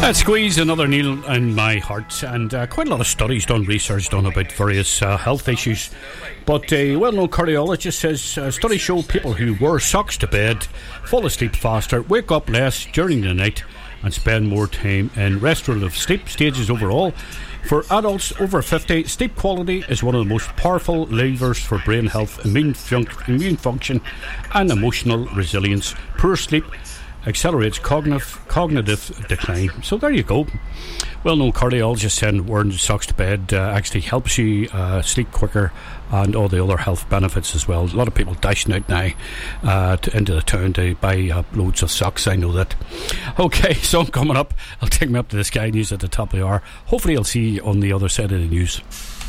Squeeze, another needle in my heart, and quite a lot of studies done, research done about various health issues. But a well-known cardiologist says studies show people who wear socks to bed fall asleep faster, wake up less during the night, and spend more time in restorative sleep stages overall. For adults over 50, sleep quality is one of the most powerful levers for brain health, immune function, and emotional resilience. Poor sleep accelerates cognitive decline. So there you go. Well-known cardiologist saying wearing socks to bed actually helps you sleep quicker, and all the other health benefits as well. A lot of people dashing out now into the town to buy loads of socks, I know that. Okay, so I'm coming up. I'll take me up to the Sky News at the top of the hour. Hopefully I'll see you on the other side of the news.